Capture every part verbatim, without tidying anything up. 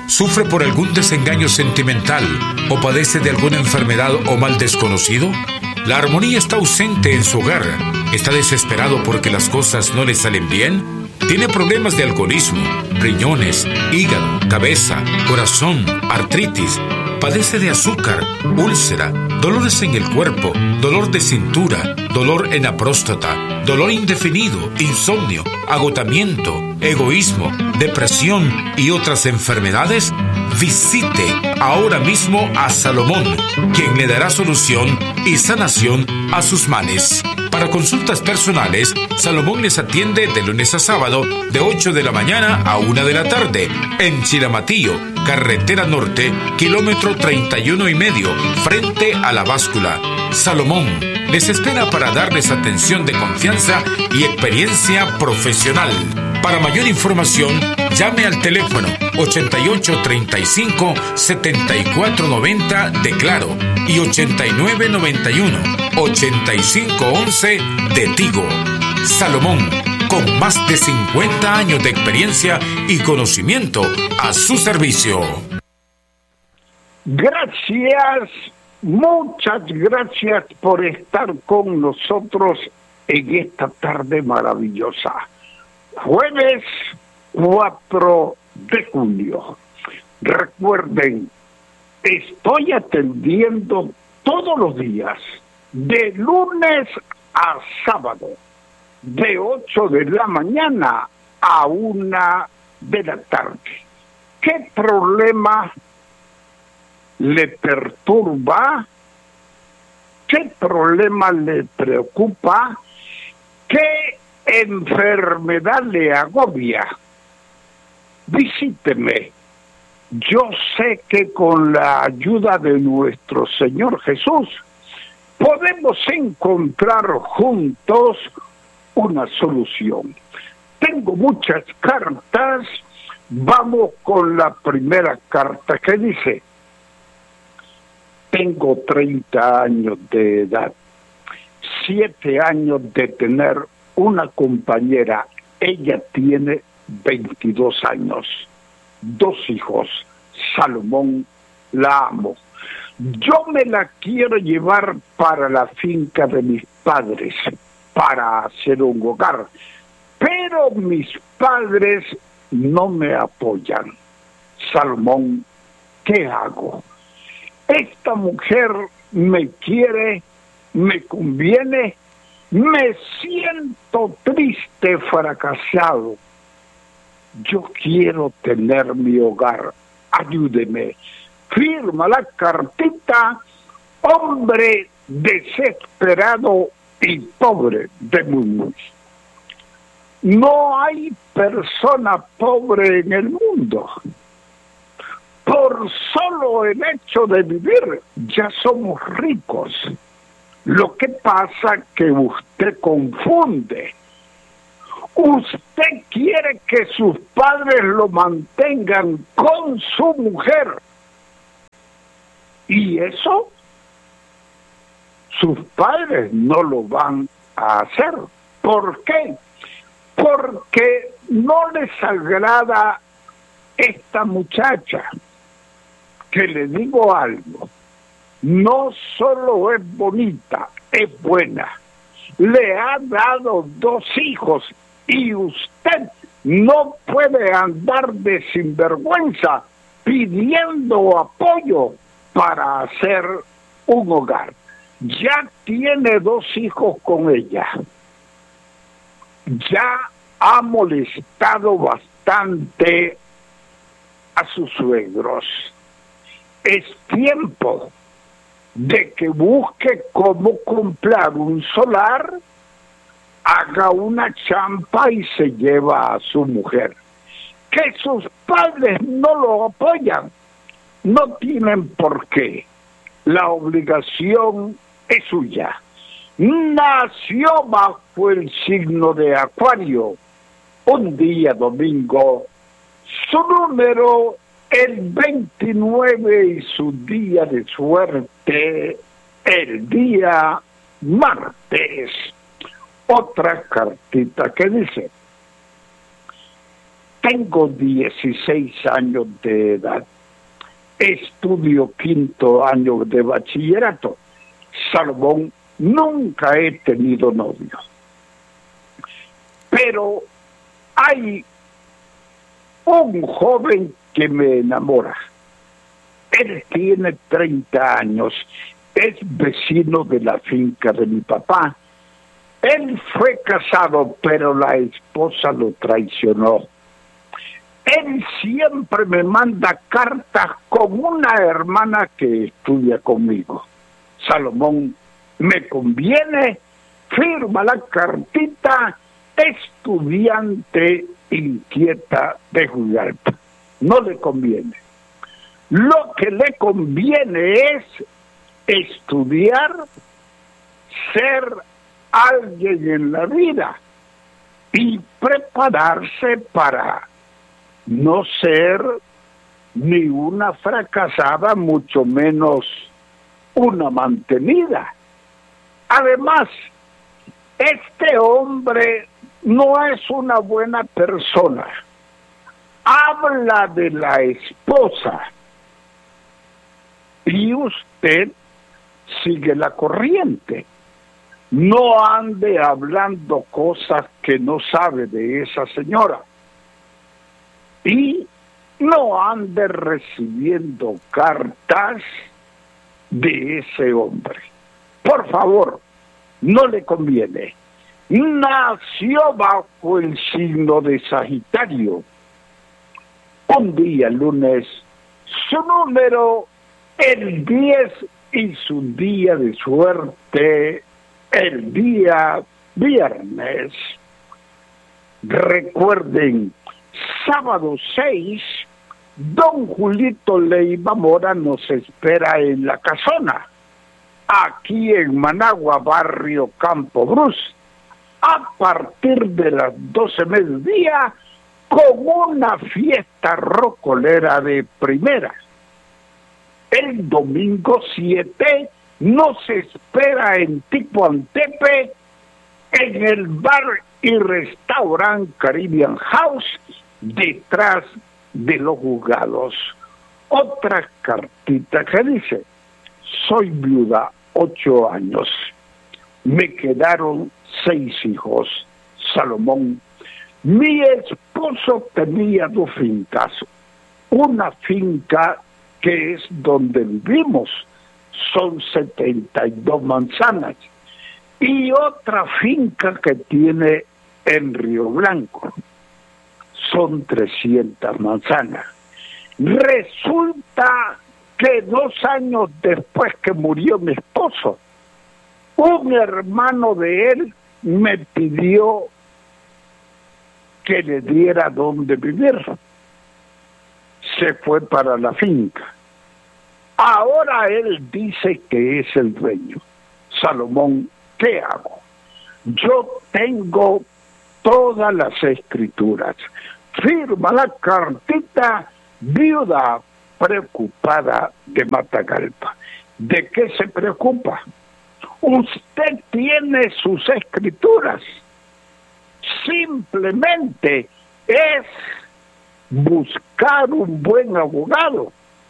¿Sufre por algún desengaño sentimental o padece de alguna enfermedad o mal desconocido? ¿La armonía está ausente en su hogar? ¿Está desesperado porque las cosas no le salen bien? ¿Tiene problemas de alcoholismo, riñones, hígado, cabeza, corazón, artritis? ¿Padece de azúcar, úlcera, dolores en el cuerpo, dolor de cintura, dolor en la próstata, dolor indefinido, insomnio, agotamiento, egoísmo, depresión y otras enfermedades? Visite ahora mismo a Salomón, quien le dará solución y sanación a sus males. Para consultas personales, Salomón les atiende de lunes a sábado de ocho de la mañana a una de la tarde en Chilamatillo, carretera norte, kilómetro treinta y uno y medio, frente a la báscula. Salomón les espera para darles atención de confianza y experiencia profesional. Para mayor información, llame al teléfono ochenta y ocho treinta y cinco setenta y cuatro noventa de Claro y ochenta y nueve noventa y uno ochenta y cinco once de Tigo. Salomón, con más de cincuenta años de experiencia y conocimiento a su servicio. Gracias, muchas gracias por estar con nosotros en esta tarde maravillosa. Jueves cuatro de junio. Recuerden, estoy atendiendo todos los días, de lunes a sábado, de ocho de la mañana a una de la tarde. ¿Qué problema le perturba? ¿Qué problema le preocupa? ¿Qué enfermedad le agobia? Visíteme. Yo sé que con la ayuda de nuestro Señor Jesús podemos encontrar juntos una solución. Tengo muchas cartas. Vamos con la primera carta que dice: tengo treinta años de edad, siete años de tener una compañera, ella tiene veintidós años, dos hijos, Salomón, la amo. Yo me la quiero llevar para la finca de mis padres, para hacer un hogar, pero mis padres no me apoyan. Salomón, ¿qué hago? Esta mujer me quiere, me conviene, me siento triste, fracasado. Yo quiero tener mi hogar. Ayúdeme. Firma la cartita, hombre desesperado y pobre de Muñoz. No hay persona pobre en el mundo. Por solo el hecho de vivir ya somos ricos. Lo que pasa que usted confunde. Usted quiere que sus padres lo mantengan con su mujer. Y eso, sus padres no lo van a hacer. ¿Por qué? Porque no les agrada esta muchacha. Que le digo algo, no solo es bonita, es buena. Le ha dado dos hijos y usted no puede andar de sinvergüenza pidiendo apoyo para hacer un hogar. Ya tiene dos hijos con ella. Ya ha molestado bastante a sus suegros. Es tiempo de que busque cómo comprar un solar, haga una champa y se lleva a su mujer. Que sus padres no lo apoyan, no tienen por qué. La obligación es suya. Nació bajo el signo de Acuario, un día domingo, su número el veintinueve y su día de suerte el día martes. Otra cartita que dice: tengo dieciséis años de edad. Estudio quinto año de bachillerato. Salomón, nunca he tenido novio. Pero hay un joven que me enamora. Él tiene treinta años. Es vecino de la finca de mi papá. Él fue casado, pero la esposa lo traicionó. Él siempre me manda cartas con una hermana que estudia conmigo. Salomón, me conviene, firma la cartita, estudiante inquieta de Julialpa. No le conviene. Lo que le conviene es estudiar, ser alguien en la vida y prepararse para no ser ni una fracasada, mucho menos una mantenida. Además, este hombre no es una buena persona. Habla de la esposa y usted sigue la corriente. No ande hablando cosas que no sabe de esa señora. Y no ande recibiendo cartas de ese hombre. Por favor, no le conviene. Nació bajo el signo de Sagitario. Un día, lunes, su número, el diez, y su día de suerte, el día viernes. Recuerden, sábado seis, don Julito Leiva Mora nos espera en la casona, aquí en Managua, barrio Campo Brus, a partir de las doce mediodía, con una fiesta rocolera de primera. El domingo siete nos espera en Tipo Antepe, en el bar y restaurante Caribbean House, detrás de los juzgados. Otra cartita que dice: soy viuda, ocho años. Me quedaron seis hijos. Salomón, mi esposo tenía dos fincas. Una finca que es donde vivimos, son setenta y dos manzanas. Y otra finca que tiene en Río Blanco, son trescientas manzanas. Resulta que dos años después que murió mi esposo, un hermano de él me pidió que le diera dónde vivir. Se fue para la finca. Ahora él dice que es el dueño. Salomón, ¿qué hago? Yo tengo todas las escrituras. Firma la cartita, viuda preocupada de Matagalpa. ¿De qué se preocupa? Usted tiene sus escrituras. Simplemente es buscar un buen abogado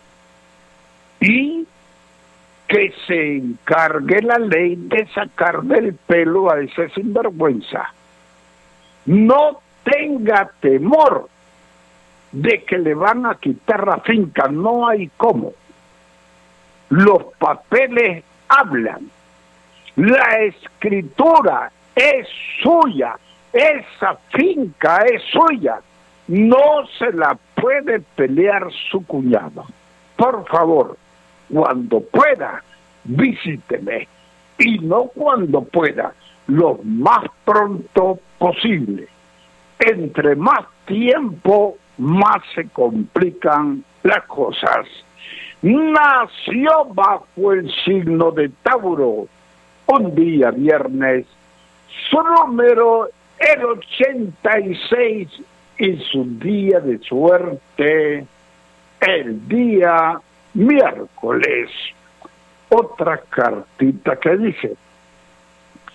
y que se encargue la ley de sacar del pelo a ese sinvergüenza. No tenga temor de que le van a quitar la finca, no hay cómo. Los papeles hablan, la escritura es suya, esa finca es suya, no se la puede pelear su cuñado. Por favor, cuando pueda, visíteme, y no cuando pueda, lo más pronto posible. Entre más tiempo, más se complican las cosas. Nació bajo el signo de Tauro, un día viernes, su número el ochenta y seis y su día de suerte el día miércoles. Otra cartita que dice: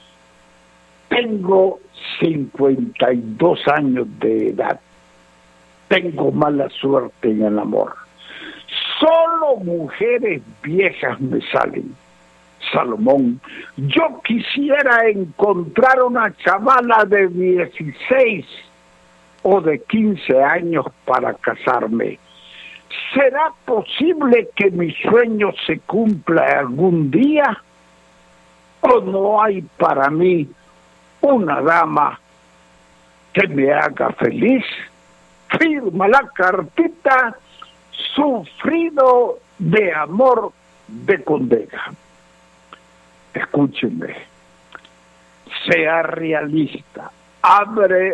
tengo cincuenta y dos años de edad. tengo mala suerte en el amor. Solo mujeres viejas me salen. Salomón, yo quisiera encontrar una chavala de dieciséis o de quince años para casarme. ¿Será posible que mi sueño se cumpla algún día? ¿O no hay para mí una dama que me haga feliz? Firma la cartita, sufrido de amor de Condega. Escúcheme, sea realista, abre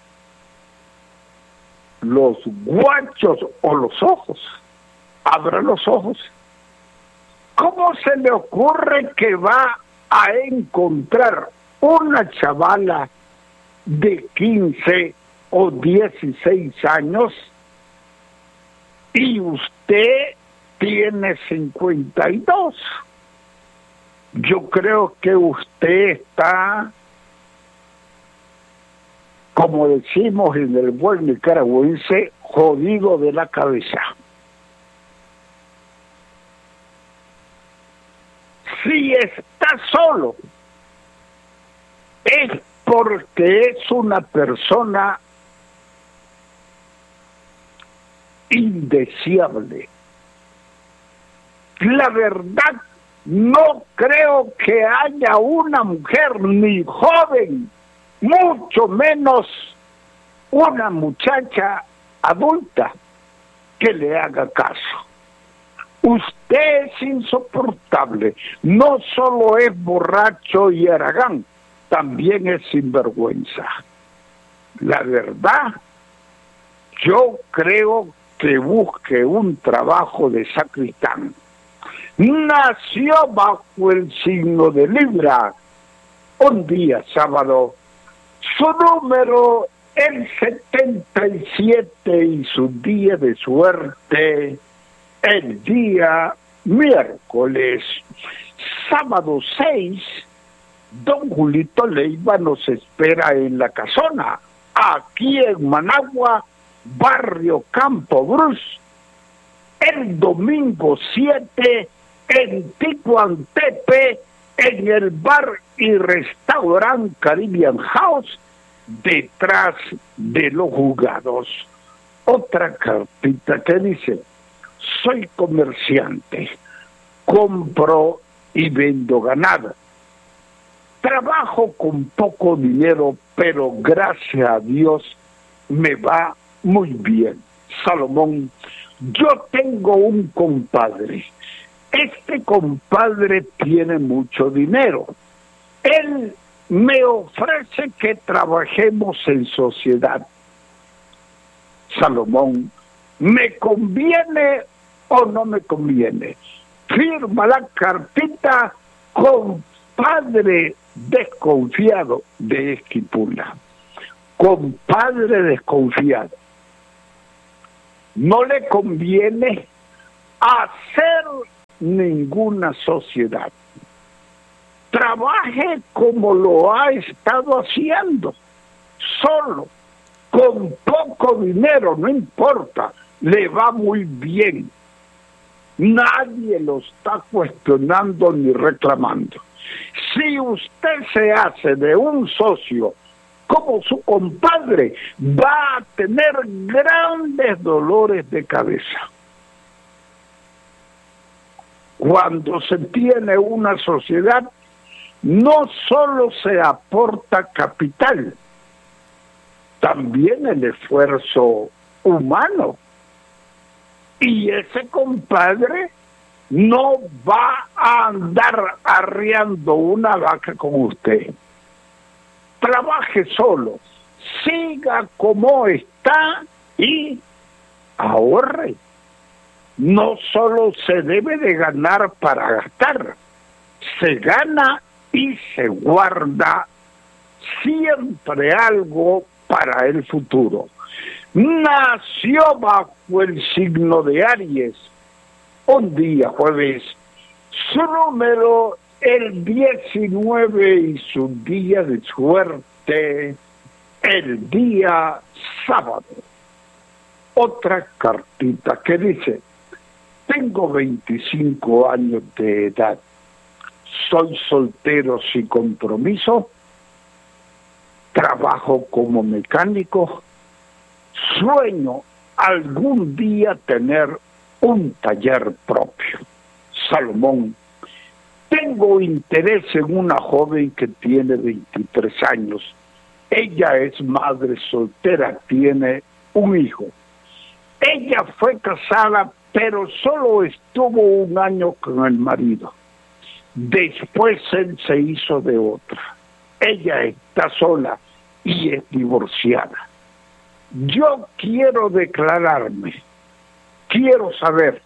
los guachos o los ojos, abra los ojos. ¿Cómo se le ocurre que va a encontrar una chavala de quince o dieciséis años y usted tiene cincuenta y dos? Yo creo que usted está, como decimos en el buen nicaragüense, jodido de la cabeza. Si está solo, es porque es una persona indeseable. La verdad, no creo que haya una mujer ni joven, mucho menos una muchacha adulta, que le haga caso. Usted es insoportable, no solo es borracho y haragán, también es sinvergüenza. La verdad, yo creo que busque un trabajo de sacristán. Nació bajo el signo de Libra, un día sábado, su número el setenta y siete y su día de suerte el día miércoles. Sábado seis, don Julito Leiva nos espera en la casona, aquí en Managua, barrio Campo Brus. El domingo siete, en Ticuantepe, en el bar y restaurante Caribbean House, detrás de los juzgados. Otra cartita que dice: soy comerciante, compro y vendo ganado. Trabajo con poco dinero, pero gracias a Dios me va muy bien. Salomón, yo tengo un compadre. Este compadre tiene mucho dinero. Él me ofrece que trabajemos en sociedad. Salomón, ¿me conviene o no me conviene? Firma la cartita, compadre desconfiado de Esquipula. Compadre desconfiado. No le conviene hacer ninguna sociedad. Trabaje como lo ha estado haciendo, solo, con poco dinero, no importa, le va muy bien. Nadie lo está cuestionando ni reclamando. Si usted se hace de un socio como su compadre, va a tener grandes dolores de cabeza. Cuando se tiene una sociedad, no solo se aporta capital, también el esfuerzo humano. Y ese compadre no va a andar arriando una vaca con usted. Trabaje solo, siga como está y ahorre. No solo se debe de ganar para gastar, se gana y se guarda siempre algo para el futuro. Nació bajo el signo de Aries, un día jueves, su número el diecinueve y su día de suerte el día sábado. Otra cartita que dice: tengo veinticinco años de edad, soy soltero sin compromiso, trabajo como mecánico, sueño algún día tener un taller propio. Salomón, tengo interés en una joven que tiene veintitrés años. Ella es madre soltera, tiene un hijo. Ella fue casada, pero solo estuvo un año con el marido. Después él se hizo de otra. Ella está sola y es divorciada. Yo quiero declararme. Quiero saber,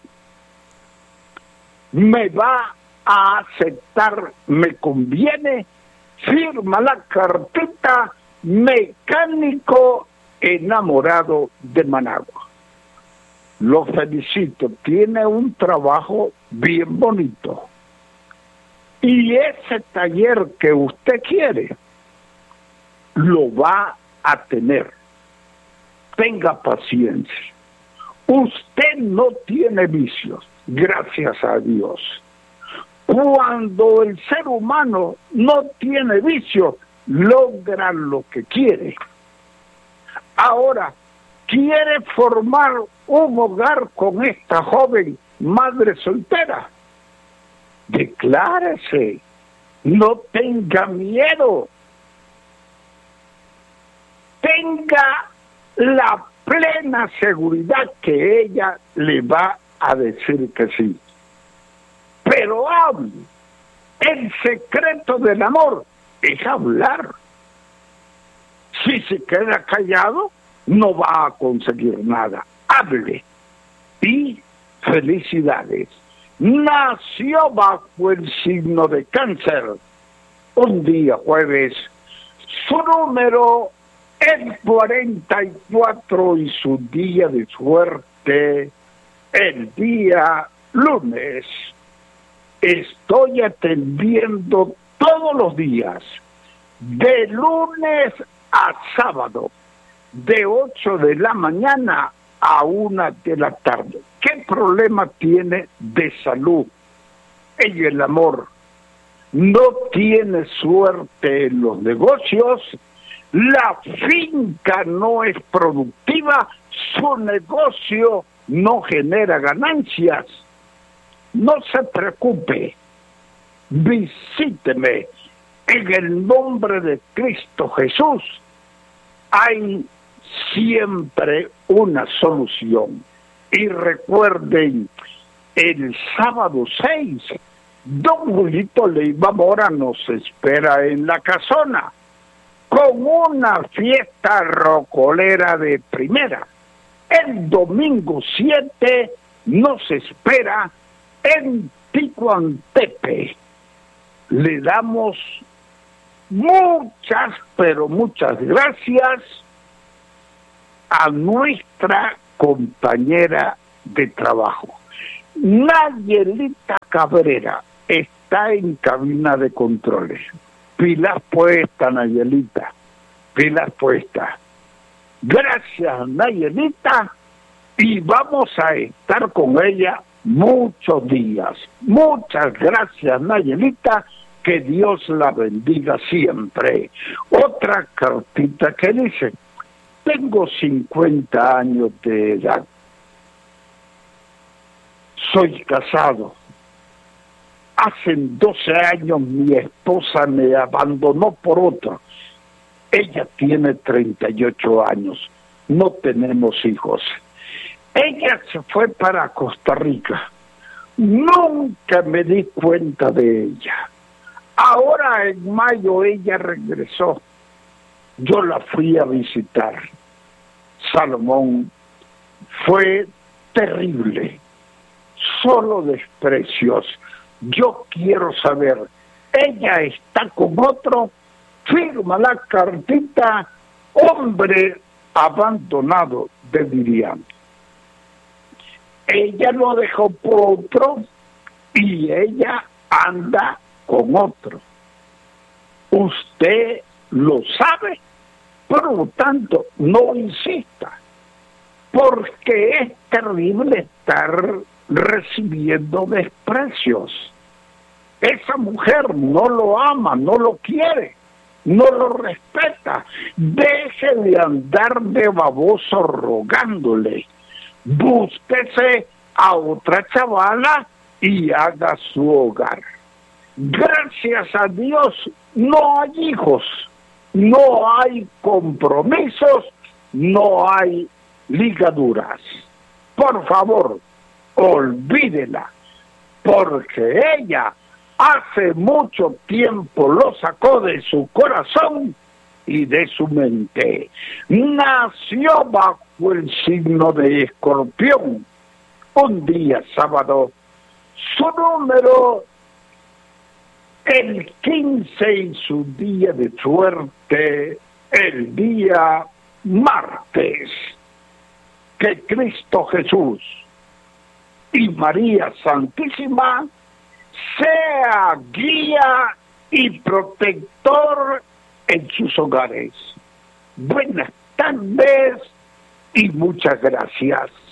¿me va a aceptar? ¿Me conviene? Firma la cartita: mecánico enamorado de Managua. Lo felicito, tiene un trabajo bien bonito. Y ese taller que usted quiere, lo va a tener. Tenga paciencia. Usted no tiene vicios, gracias a Dios. Cuando el ser humano no tiene vicios, logra lo que quiere. Ahora, ¿quiere formar un hogar con esta joven madre soltera? Declárese, no tenga miedo. Tenga la plena seguridad que ella le va a decir que sí. Pero hable. El secreto del amor es hablar. Si se queda callado, no va a conseguir nada. Hable. Y felicidades. Nació bajo el signo de Cáncer. Un día jueves. Su número es cuarenta y cuatro y su día de suerte el día lunes. Estoy atendiendo todos los días, de lunes a sábado, de ocho de la mañana a una de la tarde. ¿Qué problema tiene de salud? En el amor. No tiene suerte en los negocios. La finca no es productiva. Su negocio no genera ganancias. No se preocupe. Visíteme. En el nombre de Cristo Jesús hay siempre una solución. Y recuerden, el sábado seis, don Julito Leiva Mora nos espera en la casona con una fiesta rocolera de primera. El domingo siete nos espera en Ticuantepe. Le damos muchas, pero muchas gracias a nuestra compañera de trabajo. Nayelita Cabrera está en cabina de controles. Pilas puestas, Nayelita. Pilas puestas. Gracias, Nayelita. Y vamos a estar con ella muchos días. Muchas gracias, Nayelita. Que Dios la bendiga siempre. Otra cartita que dice: tengo cincuenta años de edad. Soy casado. Hace doce años mi esposa me abandonó por otra. Ella tiene treinta y ocho años. No tenemos hijos. Ella se fue para Costa Rica. Nunca me di cuenta de ella. Ahora en mayo ella regresó. Yo la fui a visitar. Salomón, fue terrible. Solo desprecios. Yo quiero saber, ella está con otro, firma la cartita, hombre abandonado de Miriam. Ella lo dejó por otro y ella anda con otro. Usted lo sabe, por lo tanto, no insista. porque es terrible estar recibiendo desprecios. Esa mujer no lo ama, no lo quiere, no lo respeta. Deje de andar de baboso rogándole. Búsquese a otra chavala y haga su hogar. Gracias a Dios no hay hijos, no hay compromisos, no hay ligaduras. Por favor, olvídela, porque ella hace mucho tiempo lo sacó de su corazón y de su mente. Nació bajo el signo de Escorpión. Un día sábado, su número el quince y su día de suerte, el día martes. Que Cristo Jesús y María Santísima sea guía y protector en sus hogares. Buenas tardes y muchas gracias.